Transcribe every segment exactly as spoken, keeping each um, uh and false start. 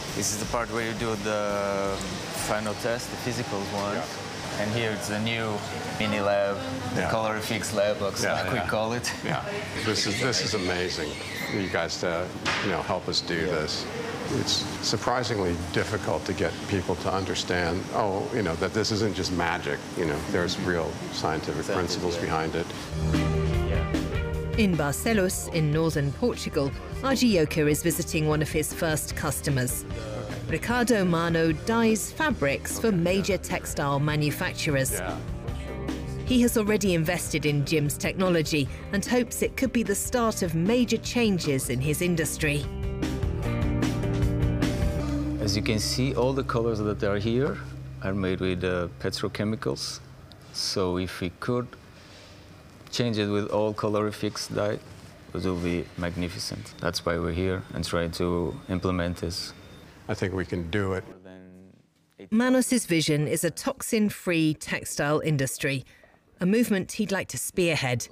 This is the part where you do the final test, the physicals one. Yeah. And here it's the new mini lab, the yeah. Colorifix lab box, yeah, like yeah. we call it. Yeah, this is this is amazing. You guys to you know help us do yeah. this. It's surprisingly difficult to get people to understand. Oh, you know that this isn't just magic. You know, there's real scientific exactly, principles yeah. behind it. Yeah. In Barcelos, in northern Portugal, Argioca is visiting one of his first customers. Ricardo Mano dyes fabrics for major textile manufacturers. Yeah. He has already invested in Jim's technology and hopes it could be the start of major changes in his industry. As you can see, all the colors that are here are made with uh, petrochemicals. So if we could change it with all Colorifix dye, it will be magnificent. That's why we're here and try to implement this. I think we can do it. Manos's vision is a toxin-free textile industry, a movement he'd like to spearhead.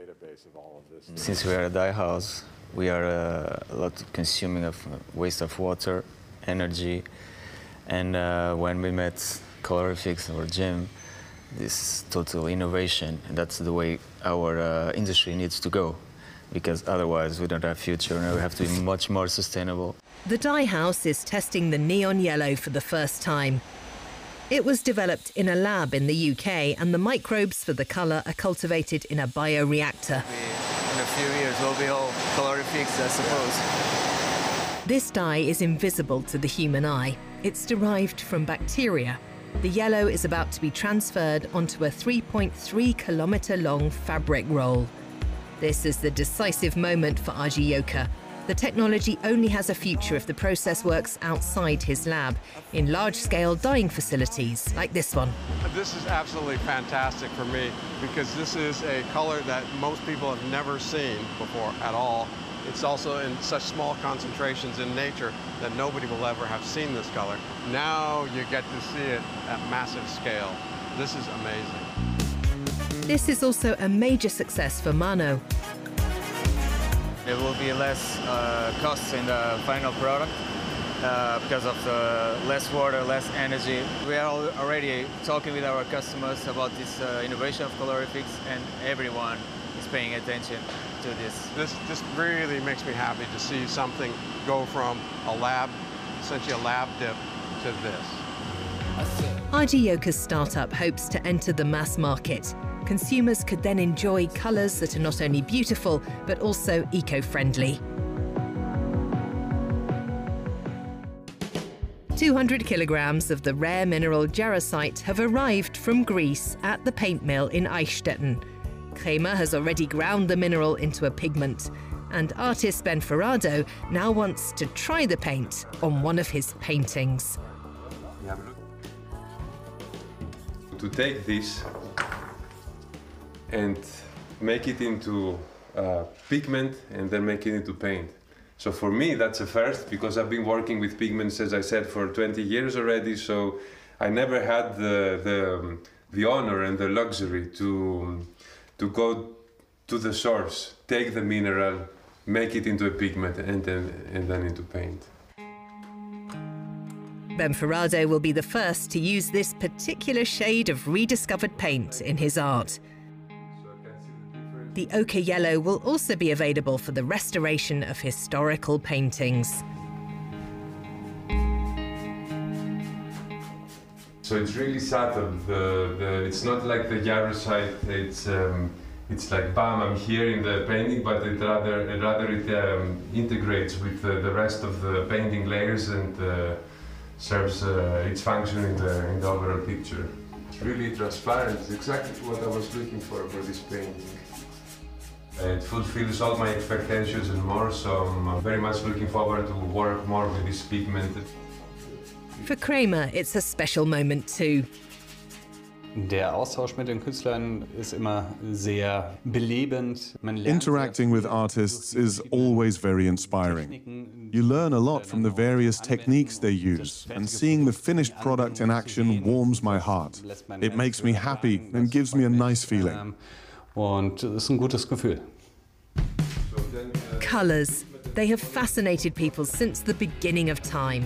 Since we are a dye house, we are uh, a lot consuming of waste of water, energy, and uh, when we met Colorifix or Jim, this total innovation, and that's the way our uh, industry needs to go, because otherwise we don't have future and we have to be much more sustainable. The dye house is testing the neon yellow for the first time. It was developed in a lab in the U K, and the microbes for the colour are cultivated in a bioreactor. In a few years, we'll be all Colorifix, I suppose. This dye is invisible to the human eye. It's derived from bacteria. The yellow is about to be transferred onto a three point three kilometre long fabric roll. This is the decisive moment for Argioca. The technology only has a future if the process works outside his lab, in large-scale dyeing facilities like this one. This is absolutely fantastic for me because this is a color that most people have never seen before at all. It's also in such small concentrations in nature that nobody will ever have seen this color. Now you get to see it at massive scale. This is amazing. This is also a major success for Mano. There will be less uh, costs in the final product uh, because of the less water, less energy. We are already talking with our customers about this uh, innovation of Colorifix, and everyone is paying attention to this. This, this really makes me happy to see something go from a lab, essentially a lab dip, to this. Argioca's startup hopes to enter the mass market. Consumers could then enjoy colours that are not only beautiful, but also eco-friendly. two hundred kilograms of the rare mineral jarosite have arrived from Greece at the paint mill in Eichstätten. Kremer has already ground the mineral into a pigment, and artist Ben Ferrado now wants to try the paint on one of his paintings. To take this and make it into uh, pigment and then make it into paint. So for me that's a first, because I've been working with pigments, as I said, for twenty years already, so I never had the, the, the honor and the luxury to, to go to the source, take the mineral, make it into a pigment and then, and then into paint. Ben Ferrado will be the first to use this particular shade of rediscovered paint in his art. The ochre yellow will also be available for the restoration of historical paintings. So it's really subtle. The, the, it's not like the jarosite. It's um, it's like bam, I'm here in the painting, but it rather it rather it um, integrates with the, the rest of the painting layers and uh, serves uh, its function in the in the overall picture. It's really transparent. It's exactly what I was looking for for this painting. It fulfills all my expectations and more, so I'm very much looking forward to work more with this pigment. For Kremer, it's a special moment too. Der Austausch mit den Künstlern ist immer sehr belebend. Interacting with artists is always very inspiring. You learn a lot from the various techniques they use, and seeing the finished product in action warms my heart. It makes me happy and gives me a nice feeling. Und es ist ein gutes Gefühl. Colours. They have fascinated people since the beginning of time.